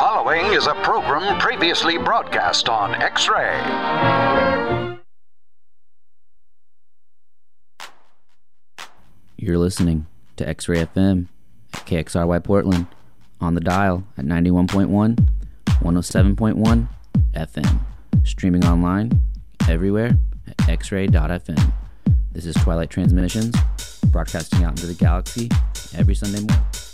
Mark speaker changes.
Speaker 1: following is a program previously broadcast on X-Ray.
Speaker 2: You're listening to X-Ray FM at KXRY Portland on the dial at 91.1, 107.1 FM. Streaming online everywhere at xray.fm. This is Twilight Transmissions, broadcasting out into the galaxy every Sunday morning.